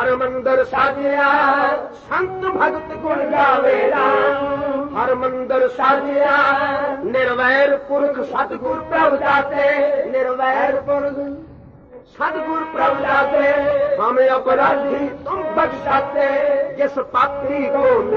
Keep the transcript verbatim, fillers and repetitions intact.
हर मंदिर साजिया संत भगत गुण गावेला हर मंदिर साजिया निर्वैर पुरख सतगुर प्रभु दाते निर्वैर पुरख सतगुर प्रभु दाते हमें अपराधी तुम बख्शाते जिस पापी को